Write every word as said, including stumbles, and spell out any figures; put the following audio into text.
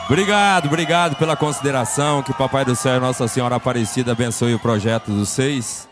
Obrigado, obrigado pela consideração. Que o Papai do Céu e Nossa Senhora Aparecida abençoe o projeto dos seis.